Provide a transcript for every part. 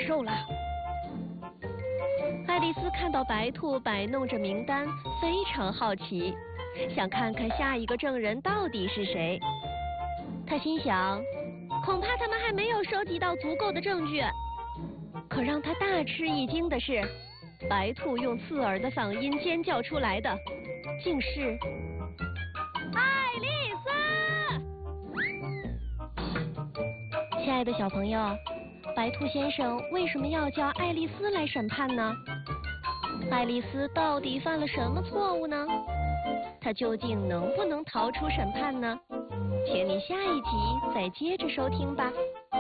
受了。爱丽丝看到白兔摆弄着名单，非常好奇，想看看下一个证人到底是谁。她心想，恐怕他们还没有收集到足够的证据。可让她大吃一惊的是，白兔用刺耳的嗓音尖叫出来的，竟是爱丽丝！亲爱的小朋友，白兔先生为什么要叫爱丽丝来审判呢？爱丽丝到底犯了什么错误呢？她究竟能不能逃出审判呢？请你下一集再接着收听吧。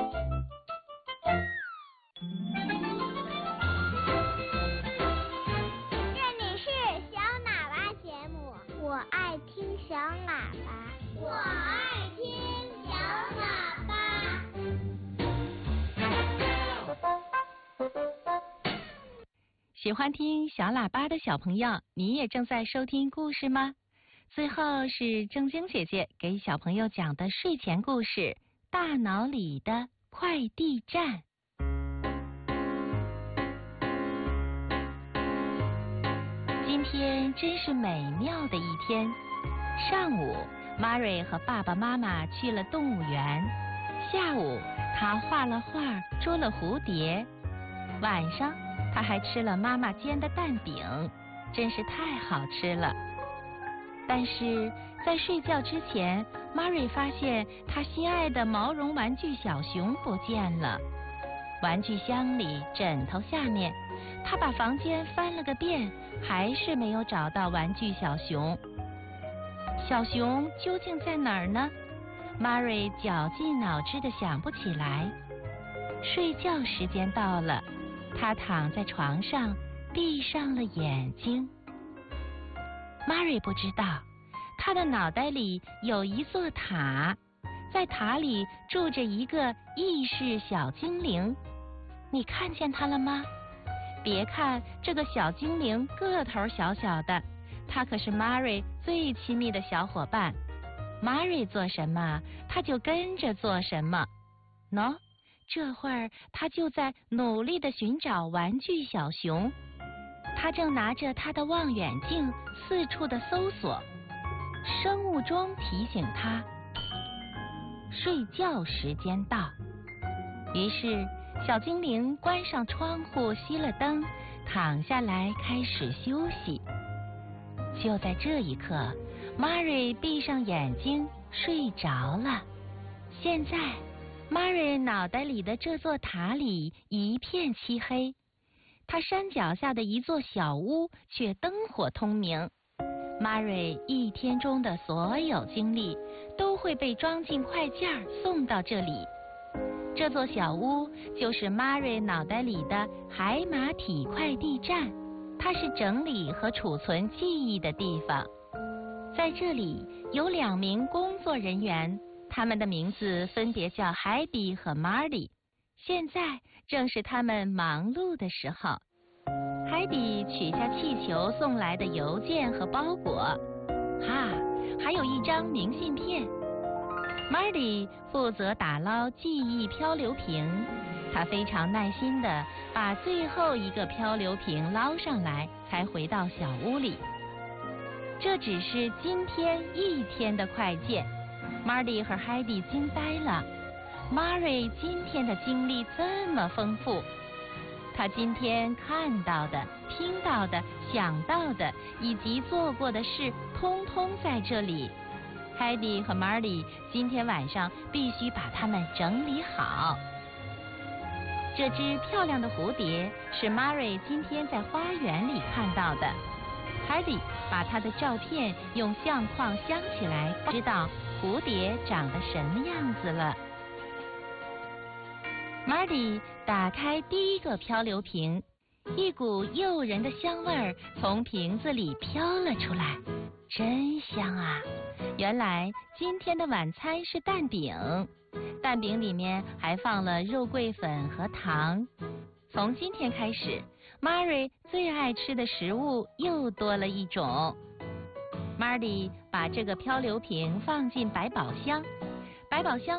这里是小喇叭节目，我爱听小喇叭，我爱听小喇叭。 喜欢听小喇叭的小朋友，你也正在收听故事吗？最后是正晶姐姐给小朋友讲的睡前故事《大脑里的快递站》。今天真是美妙的一天。上午，Mary和爸爸妈妈去了动物园。下午，她画了画，捉了蝴蝶。晚上，她还吃了妈妈煎的蛋饼，真是太好吃了。但是在睡觉之前，Mary发现她心爱的毛绒玩具小熊不见了。玩具箱里、枕头下面，她把房间翻了个遍，还是没有找到玩具小熊。小熊究竟在哪儿呢？ Mary 绞尽脑汁地想不起来。睡觉时间到了，她躺在床上，闭上了眼睛。Mary 不知道，她的脑袋里有一座塔，在塔里住着一个意识小精灵。你看见它了吗？别看这个小精灵个头小小的，它可是 Mary 最亲密的小伙伴。Mary 做什么，他就跟着做什么。喏，这会儿他就在努力地寻找玩具小熊。他正拿着他的望远镜四处的搜索。生物钟提醒他，睡觉时间到。于是小精灵关上窗户，熄了灯，躺下来开始休息。就在这一刻，Mary 闭上眼睛睡着了。现在 Mary 脑袋里的这座塔里一片漆黑，她山脚下的一座小屋却灯火通明。Mary 一天中的所有经历都会被装进快件送到这里。这座小屋就是 Mary 脑袋里的海马体快递站，它是整理和储存记忆的地方。在这里有2名工作人员，他们的名字分别叫海底和 Marty。现在正是他们忙碌的时候。海底取下气球送来的邮件和包裹，还有一张明信片。Marty 负责打捞记忆漂流瓶，他非常耐心地把最后一个漂流瓶捞上来，才回到小屋里。这只是今天一天的快件。Marty 和海底惊呆了。Mary 今天的经历这么丰富，他今天看到的、听到的、想到的以及做过的事，通通在这里。海蒂和 Marty 今天晚上必须把它们整理好。这只漂亮的蝴蝶是 Mary 今天在花园里看到的。海蒂把它的照片用相框镶起来，知道蝴蝶长得什么样子了。Marty 打开第一个漂流瓶，一股诱人的香味儿从瓶子里飘了出来，真香啊！原来今天的晚餐是蛋饼，蛋饼里面还放了肉桂粉和糖。从今天开始 ，Mary 最爱吃的食物又多了一种。Marty 把这个漂流瓶放进百宝箱，百宝箱